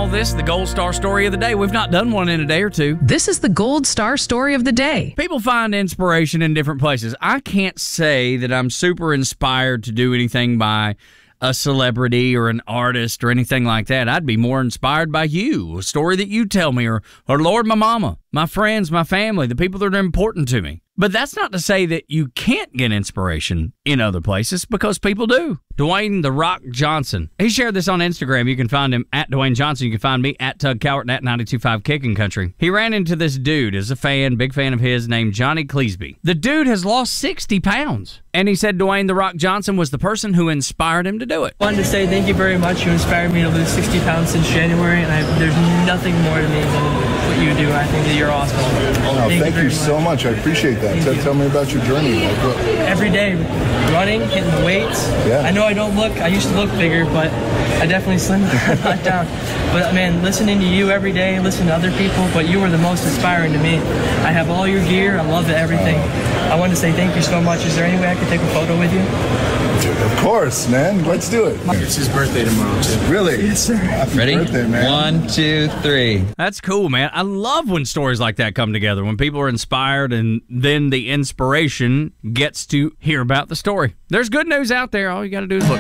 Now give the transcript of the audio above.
call this the Gold Star Story of the Day. We've not done one in a day or two. This is the Gold Star Story of the Day. People find inspiration in different places. I can't say that I'm super inspired to do anything by a celebrity or an artist or anything like that. I'd be more inspired by you, a story that you tell me, or Lord, my mama, my friends, my family, the people that are important to me. But that's not to say that you can't get inspiration in other places, because people do. Dwayne "The Rock" Johnson. He shared this on Instagram. You can find him at Dwayne Johnson. You can find me at Tug Cowart and at 92.5 Kickin' Country. He ran into this dude as a fan, big fan of his, named Johnny Cleesby. The dude has lost 60 pounds. And he said Dwayne "The Rock" Johnson was the person who inspired him to do it. I wanted to say thank you very much. You inspired me to lose 60 pounds since January, and there's nothing more to me than what you do. I think that you're awesome. Oh, thank you so much. I appreciate that. Tell me about your journey. Every day, running, hitting the weights. Yeah. I know I used to look bigger, but I definitely slimmed a lot down. But man, listening to you every day, listening to other people, but you were the most inspiring to me. I have all your gear. I love everything. I want to say thank you so much. Is there any way I could take a photo with you? Of course, man. Let's do it. It's his birthday tomorrow, too. Really? Yes, sir. Happy Ready? birthday, man. 1, 2, 3. That's cool, man. I love when stories like that come together, when people are inspired and then the inspiration gets to hear about the story. There's good news out there. All you got to do is look.